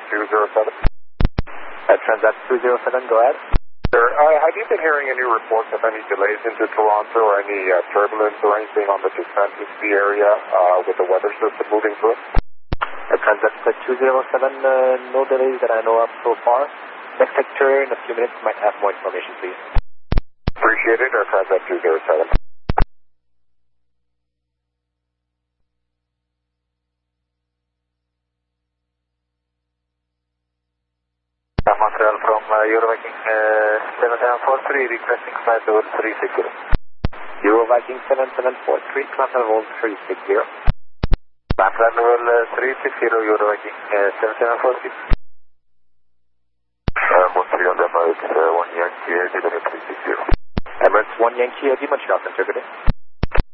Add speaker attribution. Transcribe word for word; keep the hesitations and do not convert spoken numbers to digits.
Speaker 1: two zero seven.
Speaker 2: Uh, Transat two zero seven, go ahead.
Speaker 1: Sir, uh, have you been hearing any reports of any delays into Toronto or any uh, turbulence or anything on the descent into the area uh, with the weather system moving through?
Speaker 2: Uh, Transat two zero seven, uh, no delays that I know of so far. Next sector in a few minutes might have more information, please.
Speaker 1: Appreciate it, or Transat two zero seven.
Speaker 2: Montreal from uh, Euroviking uh, seven seven four three, requesting flight level three six zero. Euroviking seven seven four three, climb level three six zero. Climb level uh, three six zero, Euroviking uh, seven seven four three.
Speaker 1: Uh, Montreal, Emirates uh, one Yankee, Air, three six zero.
Speaker 2: Emirates one Yankee, Air, Montreal Center, good day.